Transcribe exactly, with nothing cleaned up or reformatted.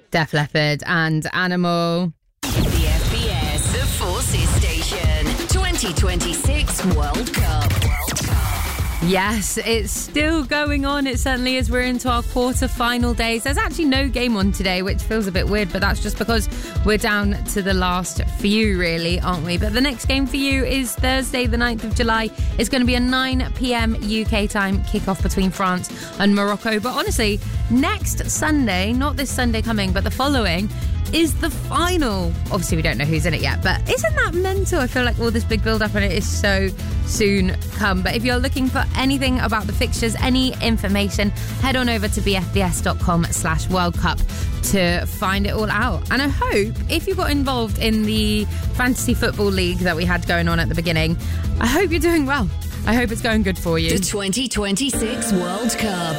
Def Leppard and Animal. The F B S, the Forces Station, twenty twenty-six World Cup. World Cup. Yes, it's still going on. It certainly is. We're into our quarter-final days. There's actually no game on today, which feels a bit weird, but that's just because we're down to the last few, really, aren't we? But the next game for you is Thursday, the ninth of July. It's going to be a nine p.m. U K time kickoff between France and Morocco. But honestly, next Sunday, not this Sunday coming, but the following, is the final. Obviously, we don't know who's in it yet, but isn't that mental? I feel like all this big build-up and it is so soon come. But if you're looking for anything about the fixtures, any information, head on over to bfbs.com slash World Cup to find it all out. And I hope, if you got involved in the fantasy football league that we had going on at the beginning, I hope you're doing well. I hope it's going good for you. The twenty twenty-six World Cup